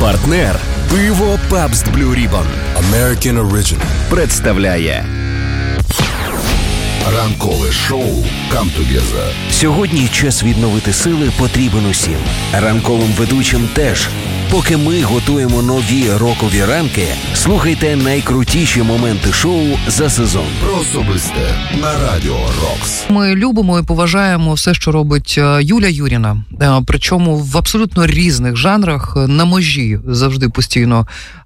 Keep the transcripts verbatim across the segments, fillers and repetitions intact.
Партнер пиво Pabst Blue Ribbon American Original представляє ранкове шоу Come Together. Сьогодні час відновити сили потрібен усім. Ранковим ведучим теж. Поки ми готуємо нові рокові ранки, слухайте найкрутіші моменти шоу за сезон. Про особисте на Радіо Рокс. Ми любимо і поважаємо все, що робить Юля Юріна. Причому в абсолютно різних жанрах, на межі завжди постійно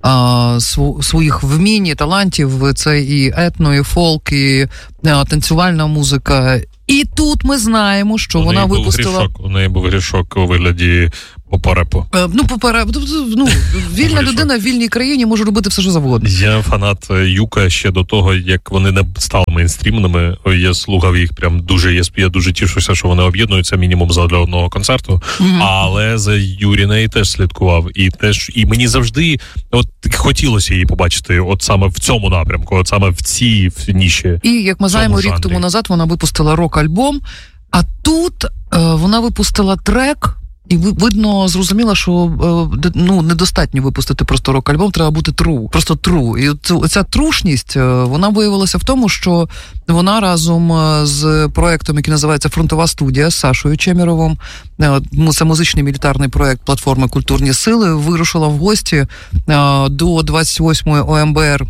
своїх вмінь і талантів. Це і етно, і фолк, і танцювальна музика. І тут ми знаємо, що у вона випустила... Грішок, у неї був грішок у вигляді поперепу. Ну, поперепу. Ну, вільна людина в вільній країні може робити все, що завгодно. Я фанат Юка ще до того, як вони не стали мейнстрімними. Я слухав їх прям дуже, я, я дуже тішуся, що вони об'єднуються мінімум задля одного концерту. Mm-hmm. Але за Юрінею теж слідкував. І теж, і мені завжди от хотілося її побачити от саме в цьому напрямку, от саме в цій в ніші. І, як ми знаємо, рік тому назад вона випустила рок-альбом, а тут е, вона випустила трек. І видно, зрозуміло, що ну, недостатньо випустити просто рок-альбом, треба бути тру, просто тру. І ця трушність, вона виявилася в тому, що вона разом з проєктом, який називається «Фронтова студія» з Сашою Чемеровим, це музичний мілітарний проєкт платформи «Культурні сили», вирушила в гості до двадцять восьмої О Ем Бе Ер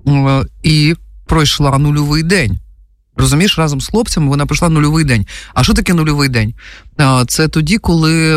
і пройшла нульовий день. Розумієш, разом з хлопцями вона пройшла нульовий день. А що таке нульовий день? Це тоді, коли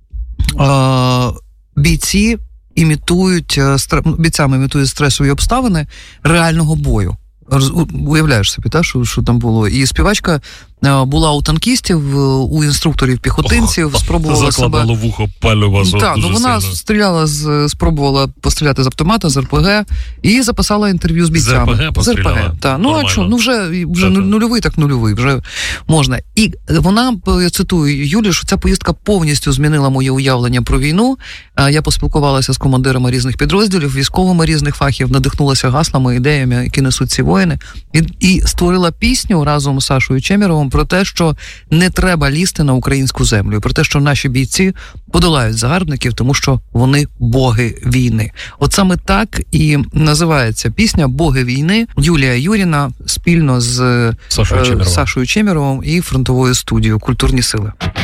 а, бійці імітують, бійцями імітують стресові обставини реального бою. Уявляєш собі, та, що, що там було. І співачка була у танкістів, у інструкторів-піхотинців, Ох, спробувала закладало себе... вухо палива дуже Так, ну вона сильно. стріляла, з, спробувала постріляти з автомата, з Ер Пе Ге, і записала інтерв'ю з бійцями. З Ер Пе Ге постріляла? З Ер Пе Ге, так. Ну, а що, ну вже, вже Це нульовий, так нульовий, вже можна. І вона, я цитую Юлію, що ця поїздка повністю змінила моє уявлення про війну. Я поспілкувалася з командирами різних підрозділів, військовими різних фахів, надихнулася гаслами, ідеями, які несуть ці воїни, і, і створила пісню разом з Сашою Чемеровим про те, що не треба лізти на українську землю, про те, що наші бійці подолають загарбників, тому що вони боги війни. От саме так і називається пісня «Боги війни». Юлія Юріна спільно з Сашою Чемеровим, Сашою Чемеровим і фронтовою студією «Культурні сили».